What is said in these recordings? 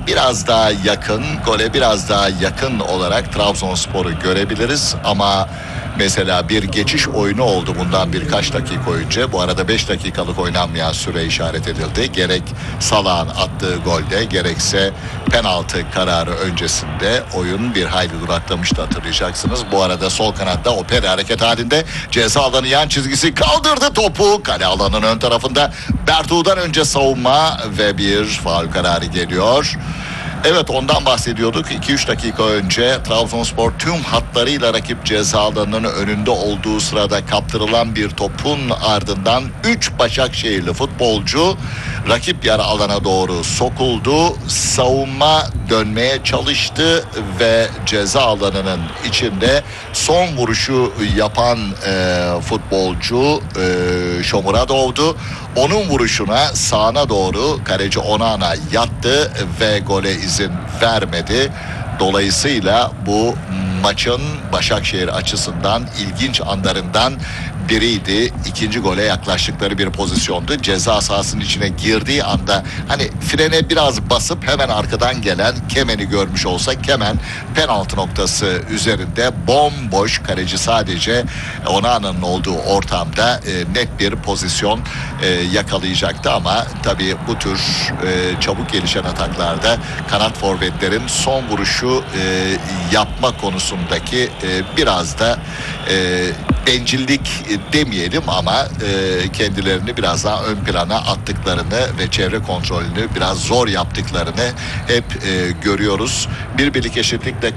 biraz daha yakın, gole biraz daha yakın olarak Trabzonspor'u görebiliriz ama mesela bir geçiş oyunu oldu bundan birkaç dakika önce. Bu arada 5 dakikalık oynanmayan süre işaret edildi. Gerek Salah'ın attığı golde gerekse penaltı kararı öncesinde oyun bir hayli duraklamıştı, hatırlayacaksınız. Bu arada sol kanatta Operi hareket halinde, ceza alanı yan çizgisi, kaldırdı topu. Kale alanının ön tarafında Bertu'dan önce savunma ve bir faul kararı geliyor. Evet, ondan bahsediyorduk. 2-3 dakika önce Trabzonspor tüm hatlarıyla rakip ceza alanının önünde olduğu sırada kaptırılan bir topun ardından 3 Başakşehirli futbolcu rakip yarı alana doğru sokuldu. Savunma dönmeye çalıştı ve ceza alanının içinde son vuruşu yapan futbolcu Shomurodov'du. Onun vuruşuna sağına doğru kaleci Onana yattı ve gole izin vermedi. Dolayısıyla bu maçın Başakşehir açısından ilginç anlarından biriydi. İkinci gole yaklaştıkları bir pozisyondu. Ceza sahasının içine girdiği anda hani frene biraz basıp hemen arkadan gelen Kemen'i görmüş olsa, Kemen penaltı noktası üzerinde bomboş, kaleci sadece Onana'nın olduğu ortamda net bir pozisyon yakalayacaktı ama tabii bu tür çabuk gelişen ataklarda kanat forvetlerin son vuruşu yapma konusundaki biraz da bencillik demeyelim ama kendilerini biraz daha ön plana attıklarını ve çevre kontrolünü biraz zor yaptıklarını hep görüyoruz. Bir birlik eşitlikle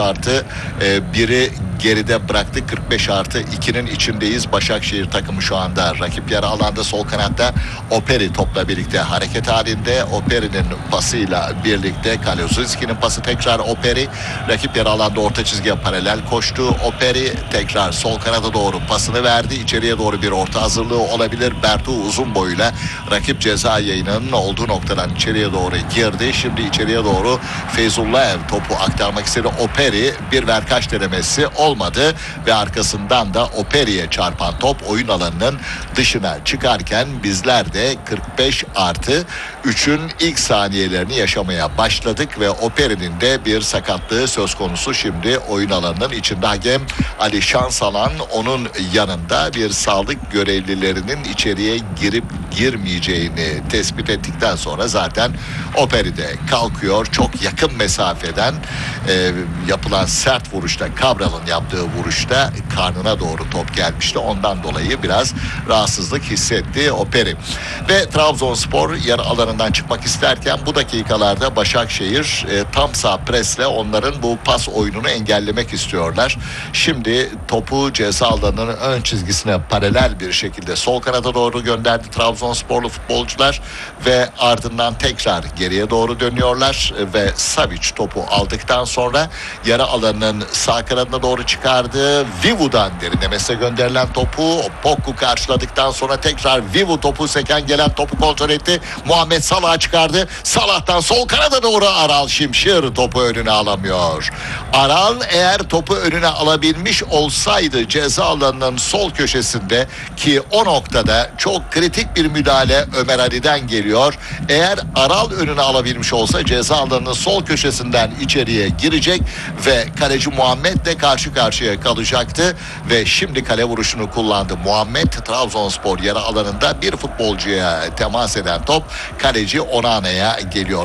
45+1'i geride bıraktık. 45+2'nin içindeyiz. Başakşehir takımı şu anda rakip yarı alanda sol kanatta Operi topla birlikte hareket halinde. Operi'nin pasıyla birlikte Kaliozinski'nin pası, tekrar Operi rakip yarı alanda orta çizgiye paralel koştu. Operi tekrar sol kanada doğru pasını verdi. İçeriye doğru bir orta hazırlığı olabilir. Bertu uzun boyuyla rakip ceza yayınının olduğu noktadan içeriye doğru girdi. Şimdi içeriye doğru Feyzullaev topu aktarmak istedi. Operi bir verkaç denemesi olmadı ve arkasından da Operi'ye çarpan top oyun alanının dışına çıkarken bizler de 45+3'ün ilk saniyelerini yaşamaya başladık ve Operi'nin de bir sakatlığı söz konusu. Şimdi oyun alanının içinde hakem Ali Şansalan, onun yanında bir sağlık görevlilerinin içeriye girip girmeyeceğini tespit ettikten sonra zaten Operi de kalkıyor. Çok yakın mesafeden yapılan sert vuruşta, Cabral'ın yaptığı vuruşta karnına doğru top gelmişti. Ondan dolayı biraz rahatsızlık hissetti Operi. Ve Trabzonspor yarı alanından çıkmak isterken bu dakikalarda Başakşehir tam sağ presle onların bu pas oyununu engellemek istiyorlar. Şimdi topu ceza alanının ön çizgisine paralel bir şekilde sol kanada doğru gönderdi Trabzonsporlu futbolcular ve ardından tekrar geriye doğru dönüyorlar ve Savic topu aldıktan sonra yarı alanının sağ kanadına doğru çıkardı. Vivu'dan derinlemesine gönderilen topu Pokku karşıladıktan sonra tekrar Vivu topu seken gelen topu kontrol etti. Muhammed Salah'a çıkardı. Salah'tan sol kanada doğru Aral Şimşir topu önüne alamıyor. Aral eğer topu önüne alabilmiş olsaydı ceza alanının sol köşesinde, ki o noktada çok kritik bir müdahale Ömer Ali'den geliyor. Eğer Aral önüne alabilmiş olsa ceza alanının sol köşesinden içeriye girecek ve kaleci Muhammed de karşı karşıya kalacaktı ve şimdi kale vuruşunu kullandı. Muhammed, Trabzonspor yarı alanında bir futbolcuya temas eden top kaleci Onana'ya geliyor.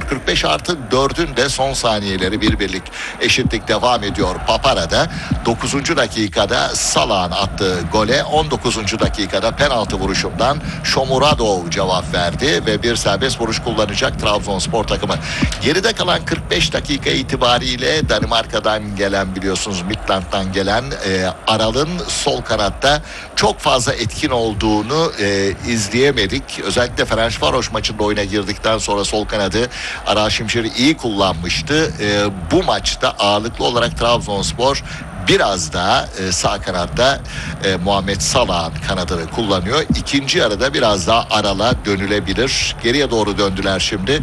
45+4'ün de son saniyeleri bir birlik eşitlik devam ediyor. Papara'da 9. dakikada Salah'ın attığı gole 19. dakikada penaltı vuruşundan Shomurodov cevap verdi ve bir serbest vuruş kullanacak Trabzonspor takımı. Geride kalan 45 dakika itibariyle Danimarka'dan gelen, biliyorsunuz Midtjylland'dan gelen Aral'ın sol kanatta çok fazla etkin olduğunu izleyemedik. Özellikle Ferencvaros maçında oyuna girdikten sonra sol kanadı Aral Şimşir'i iyi kullanmıştı. Bu maçta ağırlıklı olarak Trabzonspor biraz daha sağ kanatta Muhammed Salah'ın kanadını kullanıyor. İkinci yarıda biraz daha Aral'a dönülebilir. Geriye doğru döndüler şimdi.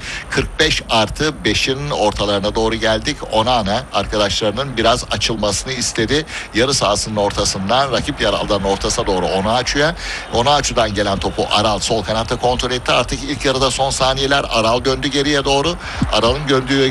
45+5'in ortalarına doğru geldik. Onana arkadaşlarının biraz açılmasını istedi. Yarı sahasının ortasından rakip yarı alanın ortasına doğru Onaçu'dan gelen topu Aral sol kanatta kontrol etti. Artık ilk yarıda son saniyeler, Aral döndü geriye doğru. Aral'ın döndüğü